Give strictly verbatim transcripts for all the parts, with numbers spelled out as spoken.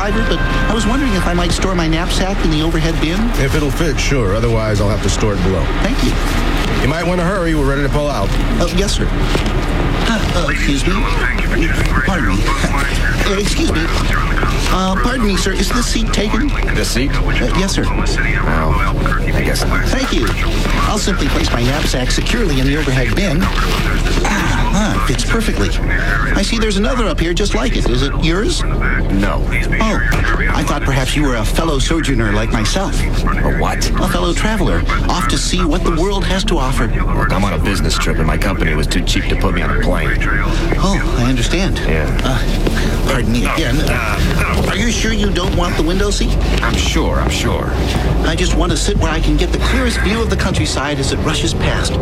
driver, but I was wondering if I might store my knapsack in the overhead bin. If it'll fit, sure. Otherwise, I'll have to store it below. Thank you. You might want to hurry. We're ready to pull out. Uh, yes, sir. Uh, uh, excuse me. Pardon me. Uh, excuse me. Uh, pardon me, sir. Is this seat taken? This seat? Uh, yes, sir. Well, I guess not. Thank you. I'll simply place my knapsack securely in the overhead bin. Ah, ah, fits perfectly. I see there's another up here just like it. Is it yours? No. Oh, I thought perhaps you were a fellow sojourner like myself. A what? A fellow traveler, off to see what the world has to offer. Look, I'm on a business trip and my company was too cheap to put me on a plane. Oh, I understand. Yeah. Uh, pardon me again. Uh, are you sure you don't want the window seat? I'm sure, I'm sure. I just want to sit where I can get the clearest view of the countryside as it rushes past.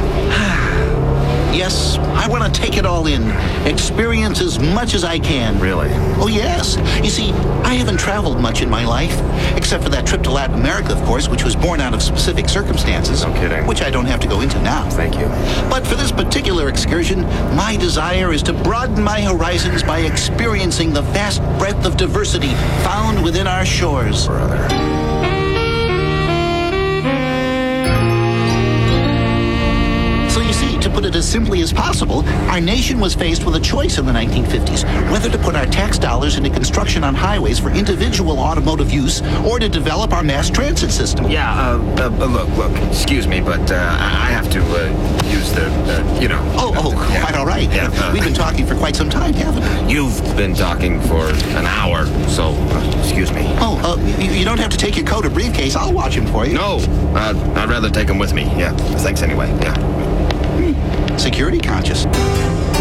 Yes, I want to take it all in. Experience as much as I can. Really? Oh, yes. You see, I haven't traveled much in my life, except for that trip to Latin America, of course, which was born out of specific circumstances. No kidding. Which I don't have to go into now. Thank you. But for this particular excursion, my desire is to broaden my horizons by experiencing the vast breadth of diversity found within our shores. Brother. To put it as simply as possible, our nation was faced with a choice in the nineteen fifties, whether to put our tax dollars into construction on highways for individual automotive use or to develop our mass transit system. Yeah, uh, uh, look, look, excuse me, but uh, I have to uh, use the, uh, you know. Oh, oh, yeah. quite all right. Yeah, uh, We've been talking for quite some time, haven't we? You've been talking for an hour, so uh, excuse me. Oh, uh, you, you don't have to take your coat or briefcase. I'll watch him for you. No, uh, I'd rather take them with me. Yeah, thanks anyway. Yeah. Security conscious.